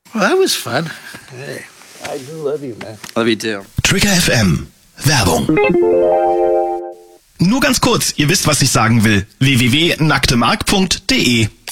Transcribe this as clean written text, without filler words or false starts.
Well, that was fun. Hey, I do love you, man. Love you too. Trigger FM. Werbung. Nur ganz kurz, ihr wisst, was ich sagen will. www.nacktemark.de